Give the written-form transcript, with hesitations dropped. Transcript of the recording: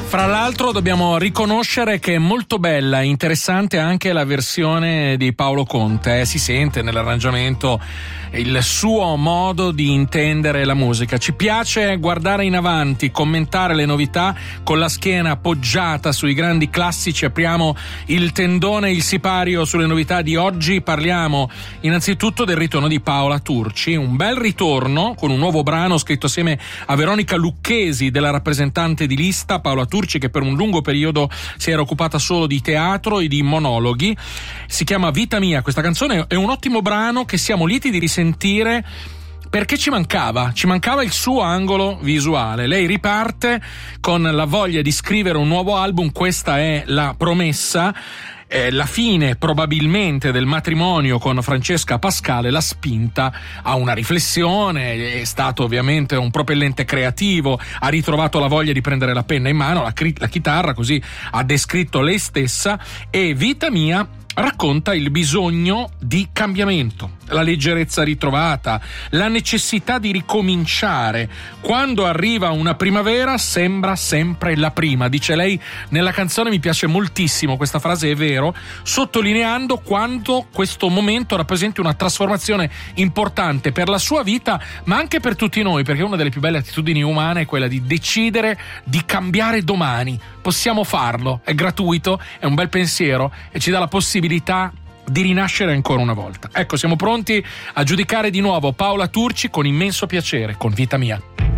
Fra l'altro dobbiamo riconoscere che è molto bella e interessante anche la versione di Paolo Conte, si sente nell'arrangiamento il suo modo di intendere la musica. Ci piace guardare in avanti, commentare le novità con la schiena appoggiata sui grandi classici. Apriamo il tendone, il sipario sulle novità di oggi. Parliamo innanzitutto del ritorno di Paola Turci, un bel ritorno con un nuovo brano scritto assieme a Veronica Lucchesi, della rappresentante di lista Paola Turci, che per un lungo periodo si era occupata solo di teatro e di monologhi. Si chiama Vita Mia. Questa canzone è un ottimo brano che siamo lieti di risentire perché ci mancava il suo angolo visuale. Lei riparte con la voglia di scrivere un nuovo album, questa è la promessa. La fine probabilmente del matrimonio con Francesca Pascale l'ha spinta a una riflessione, è stato ovviamente un propellente creativo, ha ritrovato la voglia di prendere la penna in mano, la chitarra, così ha descritto lei stessa, e Vita Mia racconta il bisogno di cambiamento, la leggerezza ritrovata, la necessità di ricominciare. Quando arriva una primavera sembra sempre la prima, dice lei nella canzone. Mi piace moltissimo questa frase, è vero, sottolineando quanto questo momento rappresenti una trasformazione importante per la sua vita, ma anche per tutti noi, perché una delle più belle attitudini umane è quella di decidere di cambiare domani. Possiamo farlo, è gratuito, è un bel pensiero e ci dà la possibilità di rinascere ancora una volta. Ecco, siamo pronti a giudicare di nuovo Paola Turci con immenso piacere, con Vita Mia.